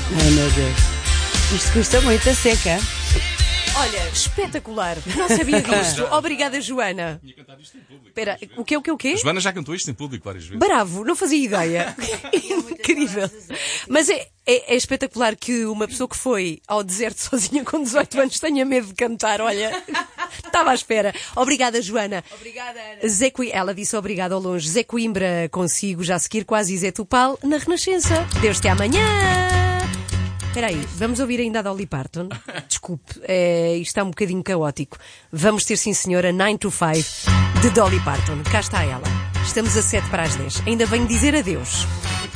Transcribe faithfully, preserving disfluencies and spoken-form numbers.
Ai, meu Deus. Isto custa muito a seca. Olha, espetacular. Não sabia disto. Obrigada, Joana. Tinha cantado isto em público. Espera, o que é o que é o quê? A Joana já cantou isto em público várias vezes. Bravo, não fazia ideia. Incrível. Mas é, é, é espetacular que uma pessoa que foi ao deserto sozinha com dezoito anos tenha medo de cantar. Olha, estava à espera. Obrigada, Joana. Obrigada, Ana. Zé Coi... Ela disse obrigada ao longe. Zé Coimbra consigo, já a seguir quase Zé Tupal na Renascença. Deus-te amanhã. Espera aí, vamos ouvir ainda a Dolly Parton? Desculpe, é, isto está um bocadinho caótico. Vamos ter, sim senhora, nine to five de Dolly Parton. Cá está ela. Estamos a sete para as dez. Ainda venho dizer adeus.